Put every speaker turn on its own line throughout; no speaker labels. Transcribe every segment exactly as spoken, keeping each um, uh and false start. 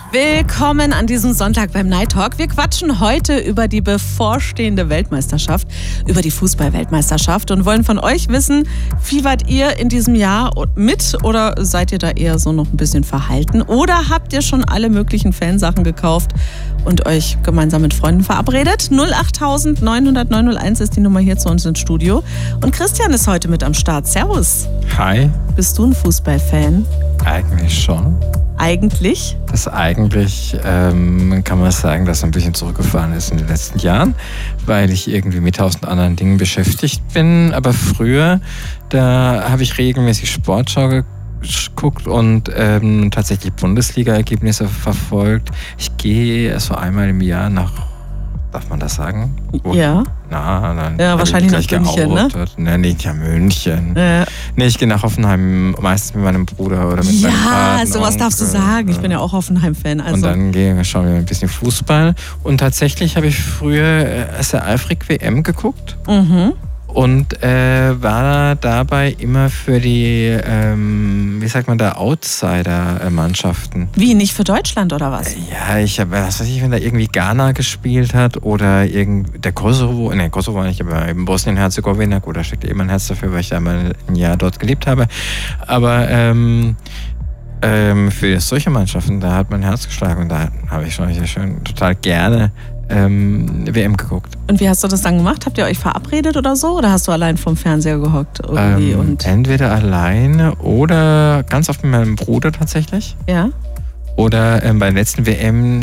Willkommen an diesem Sonntag beim Night Talk. Wir quatschen heute über die bevorstehende Weltmeisterschaft, über die Fußball-Weltmeisterschaft und wollen von euch wissen, wie wart ihr in diesem Jahr mit oder seid ihr da eher so noch ein bisschen verhalten? Oder habt ihr schon alle möglichen Fansachen gekauft und euch gemeinsam mit Freunden verabredet? null acht neun null null neun null eins ist die Nummer hier zu uns ins Studio. Und Christian ist heute mit am Start. Servus.
Hi.
Bist du ein Fußballfan?
Eigentlich schon.
Eigentlich?
Das eigentlich ähm, kann man sagen, dass ein bisschen zurückgefahren ist in den letzten Jahren, weil ich irgendwie mit tausend anderen Dingen beschäftigt bin. Aber früher, da habe ich regelmäßig Sportschau geguckt und ähm, tatsächlich Bundesliga-Ergebnisse verfolgt. Ich gehe so einmal im Jahr nach, darf man das sagen?
Oh, ja.
Na, dann
ja, wahrscheinlich nach München, ne?
Ne, nicht nach München.
Ja.
Nee, ich gehe nach Hoffenheim meistens mit meinem Bruder oder mit
ja,
meinem Vater.
Ja, sowas darfst du sagen. Ich bin ja auch Hoffenheim-Fan. Also.
Und dann gehen, schauen wir ein bisschen Fußball. Und tatsächlich habe ich früher sehr eifrig W M geguckt.
Mhm.
Und äh, war dabei immer für die, ähm, wie sagt man da, Outsider-Mannschaften.
Wie, nicht für Deutschland oder was?
Ja, ich habe, was weiß ich, wenn da irgendwie Ghana gespielt hat oder irgend, der Kosovo, ne, Kosovo nicht, aber eben Bosnien-Herzegowina, gut, da steckt eben ein Herz dafür, weil ich da mal ein Jahr dort gelebt habe. Aber ähm, ähm, für solche Mannschaften, da hat mein Herz geschlagen und da habe ich schon sehr schön, total gerne Ähm, W M geguckt.
Und wie hast du das dann gemacht? Habt ihr euch verabredet oder so? Oder hast du allein vorm Fernseher gehockt? Irgendwie
Ähm,
und
entweder alleine oder ganz oft mit meinem Bruder tatsächlich.
Ja.
Oder ähm, bei der letzten W M,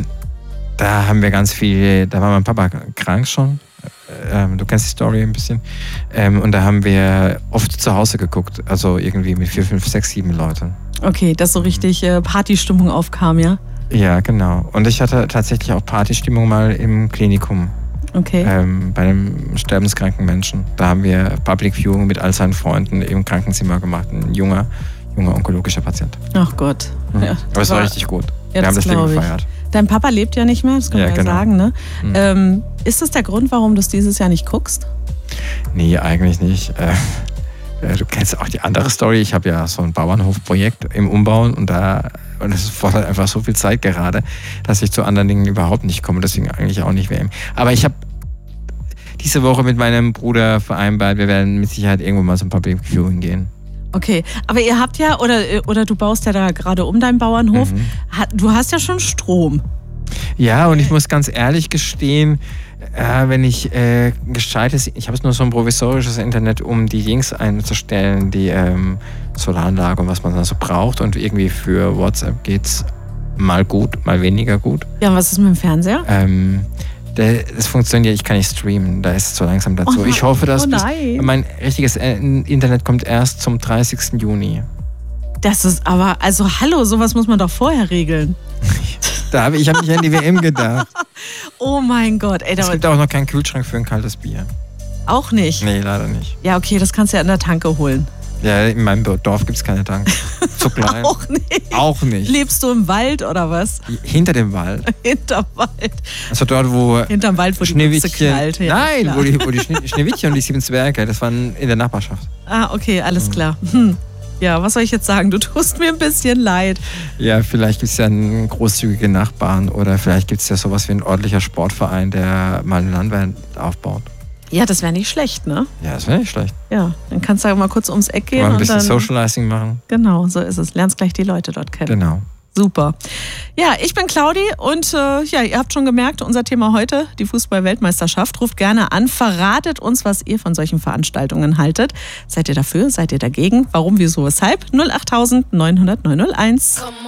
da haben wir ganz viel, da war mein Papa krank schon. Ähm, du kennst die Story ein bisschen. Ähm, und da haben wir oft zu Hause geguckt. Also irgendwie mit vier, fünf, sechs, sieben Leuten.
Okay, dass so richtig äh, Partystimmung aufkam, ja?
Ja, genau. Und ich hatte tatsächlich auch Partystimmung mal im Klinikum.
Okay.
Ähm, bei einem sterbenskranken Menschen. Da haben wir Public Viewing mit all seinen Freunden im Krankenzimmer gemacht. Ein junger, junger onkologischer Patient.
Ach Gott.
Mhm.
Ja,
Aber es war richtig gut.
Ja,
wir haben das Leben
ich.
gefeiert.
Dein Papa lebt ja nicht mehr, das kann
ja,
man ja
genau.
sagen, ne?
Mhm.
Ähm, ist das der Grund, warum du es dieses Jahr nicht guckst?
Nee, eigentlich nicht. Äh, Du kennst auch die andere Story. Ich habe ja so ein Bauernhofprojekt im Umbau und da und es fordert einfach so viel Zeit gerade, dass ich zu anderen Dingen überhaupt nicht komme. Deswegen eigentlich auch nicht W M. Aber ich habe diese Woche mit meinem Bruder vereinbart, wir werden mit Sicherheit irgendwo mal zum Public Viewing gehen.
Okay, aber ihr habt ja, oder, oder du baust ja da gerade um deinen Bauernhof,
Mhm.
du hast ja schon Strom.
Ja, und ich muss ganz ehrlich gestehen, äh, wenn ich äh, gescheites, ich habe nur so ein provisorisches Internet, um die Links einzustellen, die ähm, Solaranlage und was man da so braucht. Und irgendwie für WhatsApp geht's mal gut, mal weniger gut.
Ja, und was ist mit dem Fernseher?
Ähm, das funktioniert, ich kann nicht streamen, da ist es zu langsam dazu.
Oh,
ich hoffe, dass
oh
bis,
nein.
mein richtiges Internet kommt erst zum dreißigsten Juni.
Das ist aber, also hallo, sowas muss man doch vorher regeln.
Da habe ich habe nicht an die W M gedacht.
Oh mein Gott. Ey,
Es gibt auch noch keinen Kühlschrank für ein kaltes Bier.
Auch nicht?
Nee, leider nicht.
Ja, okay, das kannst du ja in der Tanke holen.
Ja, in meinem Dorf gibt es keine Tank. Zu klein.
Auch nicht?
Auch nicht.
Lebst du im Wald oder was?
Hinter dem Wald.
Hinterm Wald.
Also dort, wo
Hinterm Wald, wo die Mütze knallt. Ja,
Nein,
klar.
wo die, wo die Schne Schneewittchen und die sieben Zwerge, das waren in der Nachbarschaft.
Ah, okay, alles klar. Hm. Ja, was soll ich jetzt sagen? Du tust mir ein bisschen leid.
Ja, vielleicht gibt es ja einen großzügigen Nachbarn oder vielleicht gibt es ja sowas wie ein ordentlicher Sportverein, der mal einen Landwehr aufbaut.
Ja, das wäre nicht schlecht, ne?
Ja, das wäre nicht schlecht.
Ja, dann kannst du ja mal kurz ums Eck gehen.
Mal ein
und
bisschen
dann,
Socializing machen.
Genau, so ist es. Lernst gleich die Leute dort kennen.
Genau.
Super. Ja, ich bin Claudi und äh, ja, ihr habt schon gemerkt, unser Thema heute, die Fußball-Weltmeisterschaft. Ruft gerne an, verratet uns, was ihr von solchen Veranstaltungen haltet. Seid ihr dafür? Seid ihr dagegen? Warum, wieso, weshalb? null acht neun null null neun null eins.